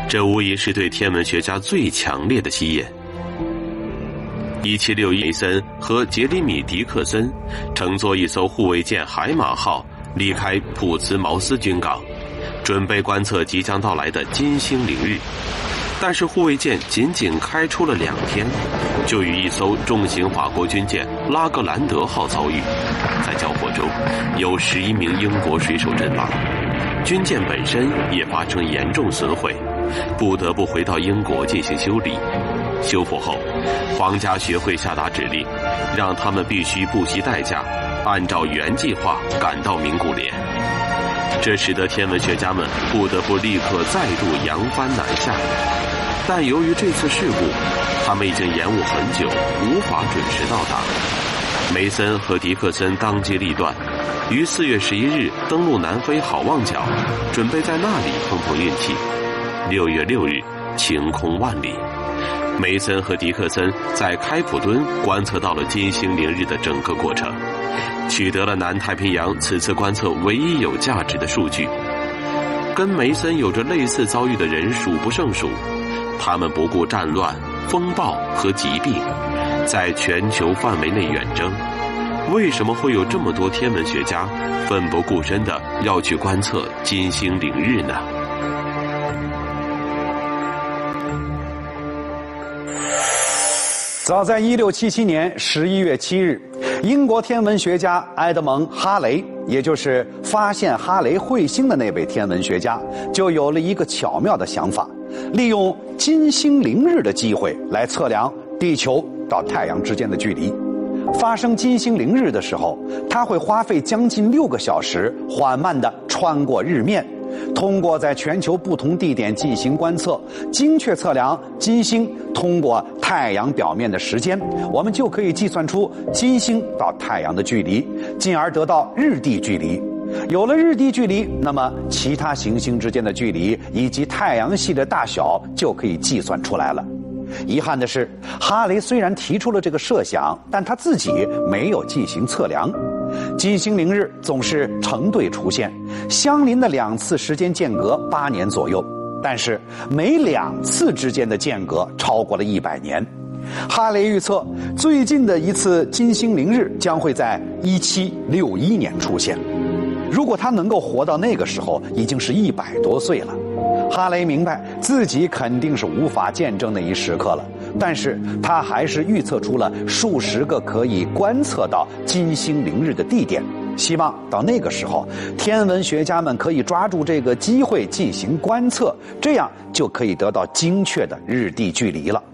这无疑是对天文学家最强烈的吸引。1761，梅森和杰里米·迪克森乘坐一艘护卫舰海马号离开普茨茅斯军港，准备观测即将到来的金星凌日。但是护卫舰仅仅开出了2天，就与一艘重型法国军舰拉格兰德号遭遇，在交火中有11名英国水手阵亡，军舰本身也发生严重损毁，不得不回到英国进行修理。修复后，皇家学会下达指令，让他们必须不惜代价按照原计划赶到名古联。这使得天文学家们不得不立刻再度扬帆南下。但由于这次事故，他们已经延误很久，无法准时到达。梅森和迪克森当机立断，于4月11日登陆南非好望角，准备在那里碰碰运气。6月6日，晴空万里。梅森和迪克森在开普敦观测到了金星凌日的整个过程，取得了南太平洋此次观测唯一有价值的数据。跟梅森有着类似遭遇的人数不胜数，他们不顾战乱、风暴和疾病，在全球范围内远征。为什么会有这么多天文学家奋不顾身地要去观测金星凌日呢？ 早在1677年11月7日，英国天文学家埃德蒙·哈雷，也就是发现哈雷彗星的那位天文学家，就有了一个巧妙的想法，利用金星凌日的机会来测量地球到太阳之间的距离。发生金星凌日的时候，他会花费将近6个小时，缓慢地穿过日面，通过在全球不同地点进行观测，精确测量金星通过太阳表面的时间，我们就可以计算出金星到太阳的距离，进而得到日地距离。有了日地距离，那么其他行星之间的距离以及太阳系的大小就可以计算出来了。遗憾的是，哈雷虽然提出了这个设想，但他自己没有进行测量。金星凌日总是成对出现，相邻的2次时间间隔8年左右，但是每2次之间的间隔超过了100年。哈雷预测，最近的一次金星凌日将会在1761年出现。如果他能够活到那个时候，已经是100多岁了。哈雷明白自己肯定是无法见证那一时刻了，但是他还是预测出了数十个可以观测到金星凌日的地点，希望到那个时候，天文学家们可以抓住这个机会进行观测，这样就可以得到精确的日地距离了。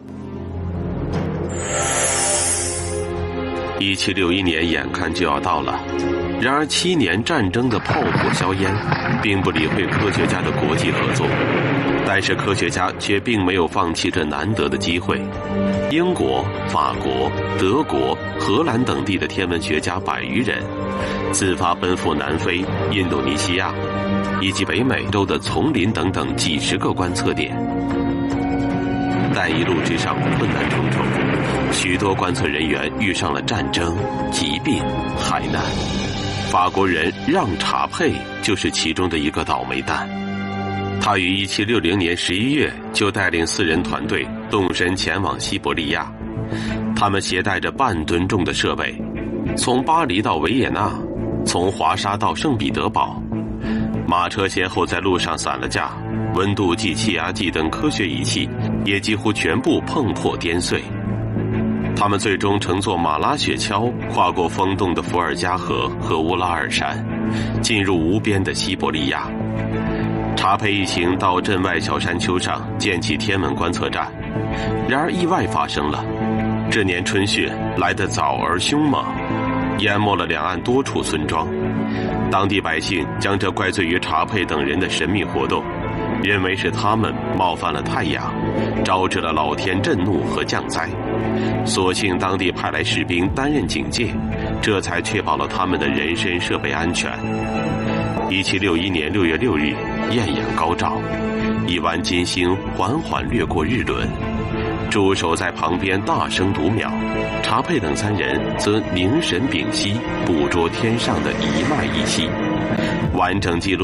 1761年眼看就要到了，然而7年战争的炮火硝烟并不理会科学家的国际合作，但是科学家却并没有放弃这难得的机会。英国、法国、德国、荷兰等地的天文学家100余人自发奔赴南非、印度尼西亚以及北美洲的丛林等等几十个观测点。但一路之上困难重重，许多观测人员遇上了战争、疾病、海难。法国人让·查佩就是其中的一个倒霉蛋。他于1760年11月就带领4人团队动身前往西伯利亚，他们携带着半吨重的设备，从巴黎到维也纳，从华沙到圣彼得堡。马车先后在路上散了架，温度计、气压计等科学仪器也几乎全部碰破颠碎。他们最终乘坐马拉雪橇跨过风冻的伏尔加河和乌拉尔山，进入无边的西伯利亚。查佩一行到镇外小山丘上建起天文观测站，然而意外发生了。这年春雪来得早而凶猛，淹没了两岸多处村庄。当地百姓将这怪罪于查佩等人的神秘活动，认为是他们冒犯了太阳，招致了老天震怒和降灾。所幸当地派来士兵担任警戒，这才确保了他们的人身设备安全。1761年6月6日，艳阳高照，一弯金星缓缓掠过日轮，驻守在旁边大声读秒，查佩等3人则凝神屏息，捕捉天上的一脉一息，完整记录